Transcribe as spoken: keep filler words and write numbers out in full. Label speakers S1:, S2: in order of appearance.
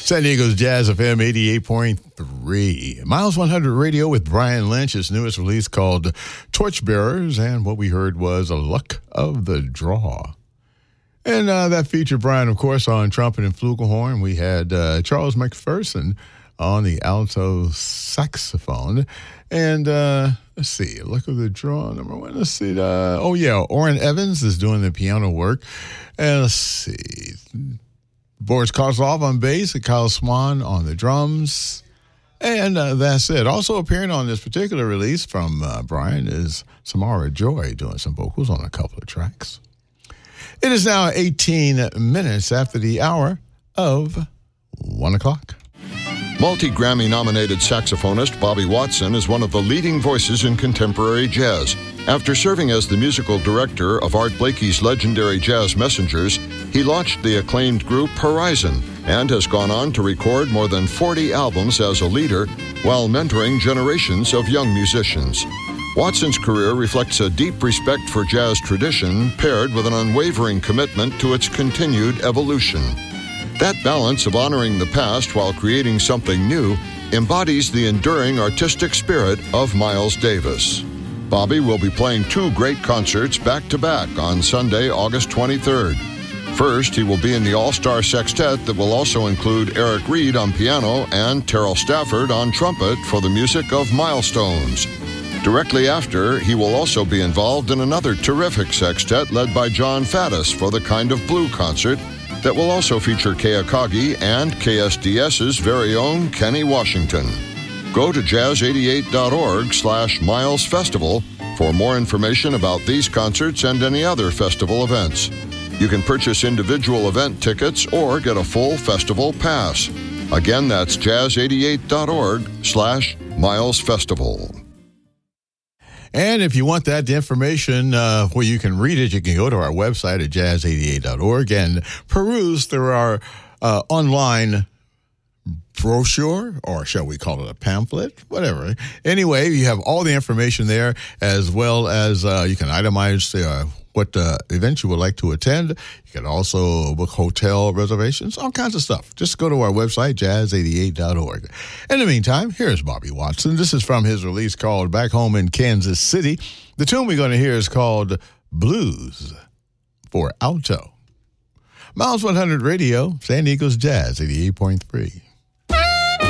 S1: San Diego's Jazz F M eighty-eight point three. Miles one hundred Radio with Brian Lynch, his newest release called Torchbearers, and what we heard was A Luck of the Draw. And uh, that featured Brian, of course, on trumpet and flugelhorn. We had uh, Charles McPherson on the alto saxophone. And uh, let's see, Luck of the Draw, number one. Let's see. Uh, oh, yeah, Orrin Evans is doing the piano work. And let's see. Boris Kozlov on bass and Kyle Swan on the drums. And uh, that's it. Also appearing on this particular release from uh, Brian is Samara Joy doing some vocals on a couple of tracks. It is now eighteen minutes after the hour of one o'clock.
S2: Multi-Grammy-nominated saxophonist Bobby Watson is one of the leading voices in contemporary jazz. After serving as the musical director of Art Blakey's legendary Jazz Messengers, he launched the acclaimed group Horizon and has gone on to record more than forty albums as a leader while mentoring generations of young musicians. Watson's career reflects a deep respect for jazz tradition paired with an unwavering commitment to its continued evolution. That balance of honoring the past while creating something new embodies the enduring artistic spirit of Miles Davis. Bobby will be playing two great concerts back-to-back on Sunday, August twenty-third. First, he will be in the All-Star Sextet that will also include Eric Reed on piano and Terrell Stafford on trumpet for the music of Milestones. Directly after, he will also be involved in another terrific sextet led by John Faddis for the Kind of Blue concert that will also feature Kei Akagi and KSDS's very own Kenny Washington. Go to jazz eighty-eight dot org slash Miles Festival for more information about these concerts and any other festival events. You can purchase individual event tickets or get a full festival pass. Again, that's jazz eighty-eight dot org slash Miles Festival.
S1: And if you want that information uh, where you can read it, you can go to our website at jazz eighty-eight dot org and peruse through our uh, online brochure, or shall we call it a pamphlet, whatever. Anyway, you have all the information there, as well as uh, you can itemize uh, what uh, events you would like to attend. You can also book hotel reservations, all kinds of stuff. Just go to our website, jazz eighty-eight dot org. In the meantime, here's Bobby Watson. This is from his release called Back Home in Kansas City. The tune we're going to hear is called Blues for Alto. Miles one hundred Radio, San Diego's Jazz eighty-eight point three.